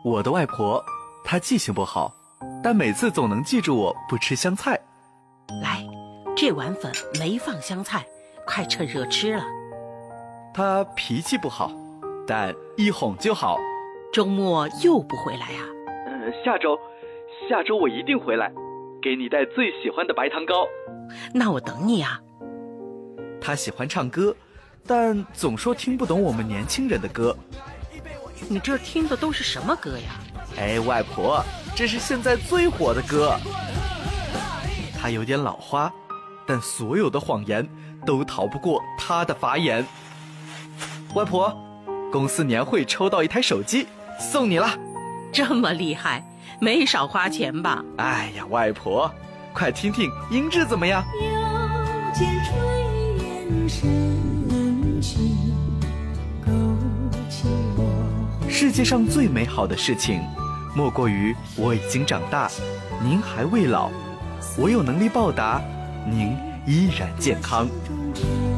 我的外婆，她记性不好，但每次总能记住我不吃香菜。 来，这碗粉没放香菜，快趁热吃了。 她脾气不好，但一哄就好。 周末又不回来啊？ 下周我一定回来，给你带最喜欢的白糖糕。 那我等你啊。 她喜欢唱歌，但总说听不懂我们年轻人的歌。 你这听的都是什么歌呀？ 哎，外婆，这是现在最火的歌。她有点老花，但所有的谎言都逃不过她的法眼。外婆，公司年会抽到一台手机，送你了。 这么厉害，没少花钱吧？ 哎呀，外婆，快听听音质怎么样？ 又见炊烟升起，勾起我。 世界上最美好的事情，莫过于我已经长大，您还未老，我有能力报答，您依然健康。